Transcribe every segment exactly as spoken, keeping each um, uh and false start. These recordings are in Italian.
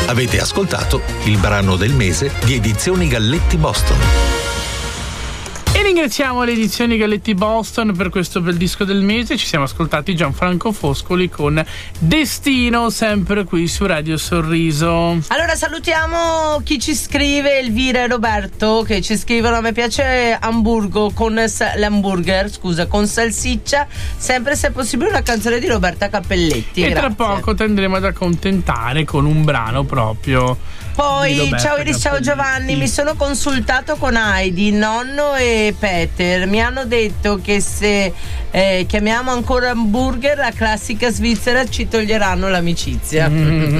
Avete ascoltato il brano del mese di Edizioni Galletti Boston. E ringraziamo le edizioni Galletti Boston per questo bel disco del mese. Ci siamo ascoltati Gianfranco Foscoli con Destino, sempre qui su Radio Sorriso. Allora salutiamo chi ci scrive, Elvira e Roberto, che ci scrivono: a me piace hamburgo con sa- l'hamburger, scusa, con salsiccia, sempre se è possibile una canzone di Roberta Cappelletti. E Grazie. tra poco tenderemo ad accontentare con un brano proprio. Poi ciao Iris, ciao Giovanni, mi sono consultato con Heidi, nonno e Peter, mi hanno detto che se eh, chiamiamo ancora hamburger la classica svizzera ci toglieranno l'amicizia.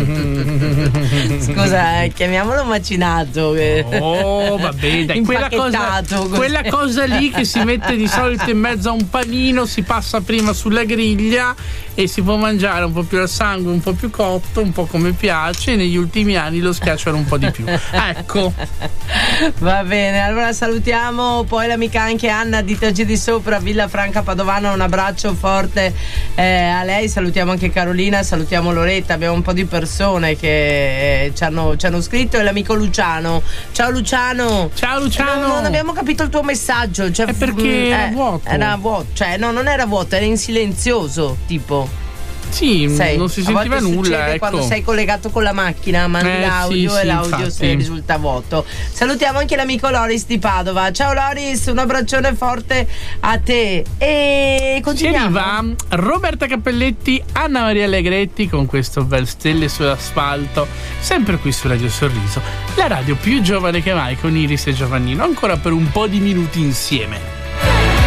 Scusa, eh, chiamiamolo macinato. Oh vabbè, dai, quella cosa, quella cosa lì che si mette di solito in mezzo a un panino, si passa prima sulla griglia e si può mangiare un po' più al sangue, un po' più cotto, un po' come piace, e negli ultimi anni lo schiacciano un po' di più. Ecco. Va bene, allora salutiamo poi l'amica anche Anna di Taggi di Sopra, Villa Franca Padovana, un abbraccio forte eh, a lei. Salutiamo anche Carolina, salutiamo Loretta, abbiamo un po' di persone che eh, ci, hanno, ci hanno scritto, e l'amico Luciano. Ciao Luciano. Ciao Luciano. Non, non abbiamo capito il tuo messaggio, cioè, è perché eh, era vuoto. Era vuoto, cioè no, non era vuoto, era in silenzioso, tipo. Sì, sei, non si sentiva a volte nulla, succede ecco. Quando sei collegato con la macchina, mandi eh, l'audio sì, e sì, l'audio infatti. se risulta vuoto. Salutiamo anche l'amico Loris di Padova. Ciao Loris, un abbraccione forte a te. E continuiamo. Si arriva Roberta Cappelletti, Anna Maria Allegretti con questo bel Stelle sull'asfalto, sempre qui su Radio Sorriso, la radio più giovane che mai, con Iris e Giovannino, ancora per un po' di minuti insieme.